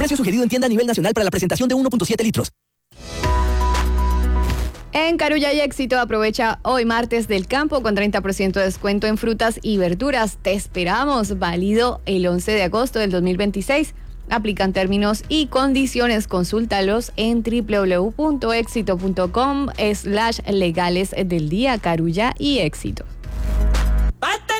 Precio sugerido en tienda a nivel nacional para la presentación de 1.7 litros. En Carulla y Éxito aprovecha hoy martes del campo con 30% de descuento en frutas y verduras. Te esperamos, válido el 11 de agosto del 2026. Aplican términos y condiciones. Consúltalos en www.exito.com/legales del día. Carulla y Éxito.